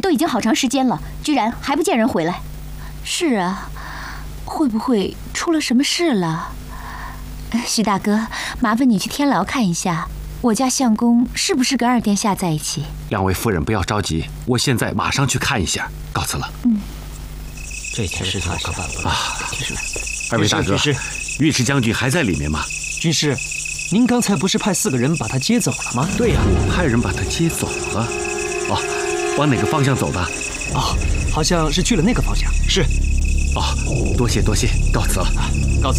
都已经好长时间了，居然还不见人回来。 是啊，会不会出了什么事了？徐大哥，麻烦你去天牢看一下，我家相公是不是跟二殿下在一起？ 两位夫人不要着急，我现在马上去看一下。告辞了。 这件事情可办不了。 二位大哥，尉迟将军还在里面吗？ 军师，您刚才不是派4个人把他接走了吗？ 对呀，我派人把他接走了。哦，往哪个方向走的？ 哦，好像是去了那个方向。是。 哦，多谢，告辞了。 告辞。